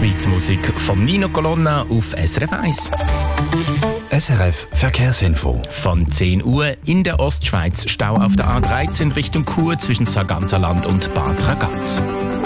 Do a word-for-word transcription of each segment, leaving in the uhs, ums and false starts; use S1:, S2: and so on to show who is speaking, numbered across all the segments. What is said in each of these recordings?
S1: Schweizer Musik von Nino Colonna auf S R F eins.
S2: S R F Verkehrsinfo.
S1: Von zehn Uhr in der Ostschweiz Stau auf der A dreizehn Richtung Chur zwischen Sarganserland und Bad Ragaz.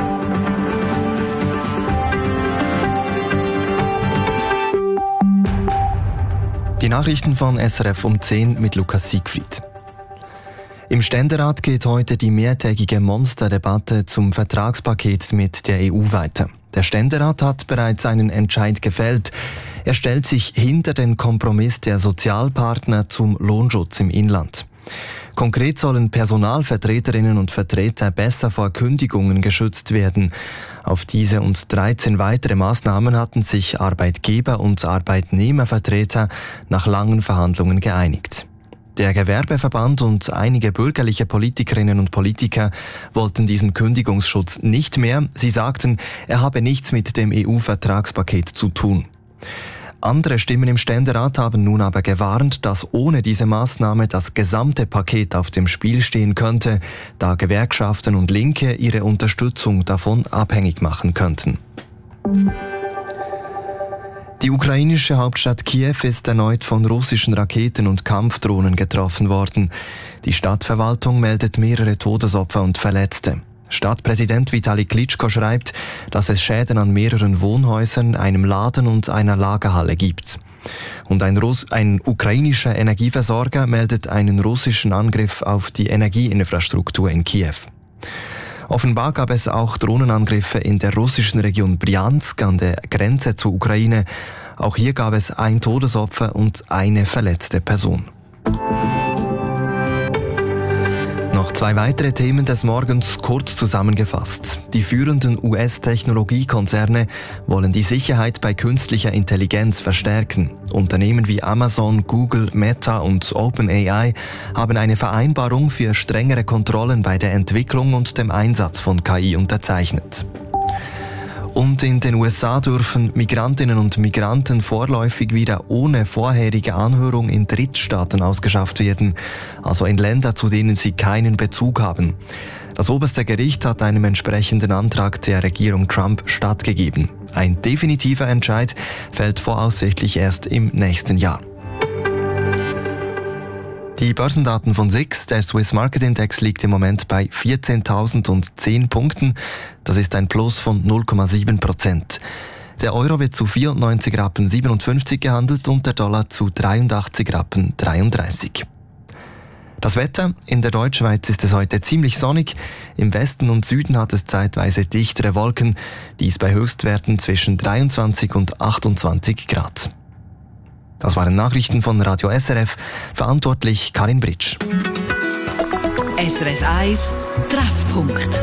S3: Die Nachrichten von S R F um zehn mit Lukas Siegfried. Im Ständerat geht heute die mehrtägige Monsterdebatte zum Vertragspaket mit der E U weiter. Der Ständerat hat bereits einen Entscheid gefällt. Er stellt sich hinter den Kompromiss der Sozialpartner zum Lohnschutz im Inland. Konkret sollen Personalvertreterinnen und Vertreter besser vor Kündigungen geschützt werden. Auf diese und dreizehn weitere Maßnahmen hatten sich Arbeitgeber- und Arbeitnehmervertreter nach langen Verhandlungen geeinigt. Der Gewerbeverband und einige bürgerliche Politikerinnen und Politiker wollten diesen Kündigungsschutz nicht mehr. Sie sagten, er habe nichts mit dem E U-Vertragspaket zu tun. Andere Stimmen im Ständerat haben nun aber gewarnt, dass ohne diese Maßnahme das gesamte Paket auf dem Spiel stehen könnte, da Gewerkschaften und Linke ihre Unterstützung davon abhängig machen könnten. Die ukrainische Hauptstadt Kiew ist erneut von russischen Raketen und Kampfdrohnen getroffen worden. Die Stadtverwaltung meldet mehrere Todesopfer und Verletzte. Stadtpräsident Vitali Klitschko schreibt, dass es Schäden an mehreren Wohnhäusern, einem Laden und einer Lagerhalle gibt. Und ein, Russ- ein ukrainischer Energieversorger meldet einen russischen Angriff auf die Energieinfrastruktur in Kiew. Offenbar gab es auch Drohnenangriffe in der russischen Region Bryansk an der Grenze zur Ukraine. Auch hier gab es ein Todesopfer und eine verletzte Person. Noch zwei weitere Themen des Morgens kurz zusammengefasst. Die führenden U S-Technologiekonzerne wollen die Sicherheit bei künstlicher Intelligenz verstärken. Unternehmen wie Amazon, Google, Meta und OpenAI haben eine Vereinbarung für strengere Kontrollen bei der Entwicklung und dem Einsatz von K I unterzeichnet. Und in den U S A dürfen Migrantinnen und Migranten vorläufig wieder ohne vorherige Anhörung in Drittstaaten ausgeschafft werden, also in Länder, zu denen sie keinen Bezug haben. Das oberste Gericht hat einem entsprechenden Antrag der Regierung Trump stattgegeben. Ein definitiver Entscheid fällt voraussichtlich erst im nächsten Jahr. Die Börsendaten von S I X, der Swiss Market Index, liegt im Moment bei vierzehntausendzehn Punkten. Das ist ein Plus von null Komma sieben Prozent. Der Euro wird zu vierundneunzig Rappen siebenundfünfzig gehandelt und der Dollar zu dreiundachtzig Rappen dreiunddreißig. Das Wetter: In der Deutschschweiz ist es heute ziemlich sonnig. Im Westen und Süden hat es zeitweise dichtere Wolken. Dies bei Höchstwerten zwischen dreiundzwanzig und achtundzwanzig Grad. Das waren Nachrichten von Radio S R F, verantwortlich Karin Britsch.
S4: S R F eins Treffpunkt.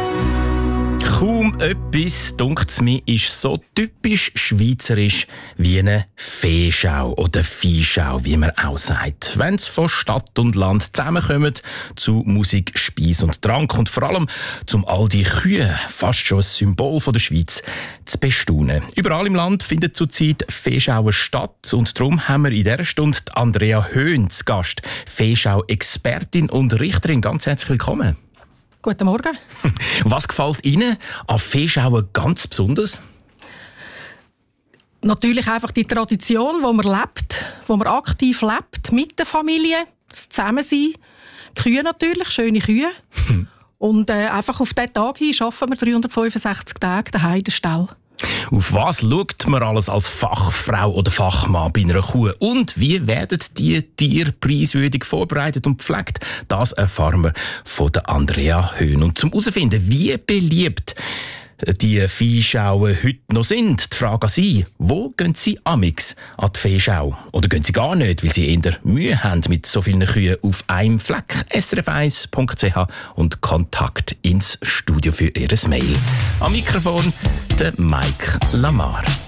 S1: Kaum etwas, dunkt es mir, ist so typisch schweizerisch wie eine Viehschau oder Viehschau, wie man auch sagt. Wenn es von Stadt und Land zusammenkommen zu Musik, Speis und Trank und vor allem zum all die Kühe, fast schon ein Symbol von der Schweiz, zu bestaunen. Überall im Land findet zurzeit Viehschauen statt und darum haben wir in dieser Stunde Andrea Höhn zu Gast, Viehschau-Expertin und Richterin. Ganz herzlich willkommen.
S5: Guten Morgen.
S1: Was gefällt Ihnen an Viehschauen ganz besonders?
S5: Natürlich einfach die Tradition, wo man lebt, wo man aktiv lebt, mit der Familie, das Zusammensein, die Kühe natürlich, schöne Kühe. Und äh, einfach auf diesen Tag hin arbeiten wir dreihundertfünfundsechzig Tage daheim in der Stall.
S1: Auf was schaut man alles als Fachfrau oder Fachmann bei einer Kuh? Und wie werden die Tiere preiswürdig vorbereitet und gepflegt? Das erfahren wir von der Andrea Höhn. Und zum herauszufinden, wie beliebt die Viehschauen heute noch sind, die Frage an Sie: Wo gehen Sie amix an die Viehschau? Oder gehen Sie gar nicht, weil Sie eher Mühe haben mit so vielen Kühen auf einem Fleck? S R F eins Punkt C H und Kontakt ins Studio für Ihr Mail. Am Mikrofon der Mike Lamar.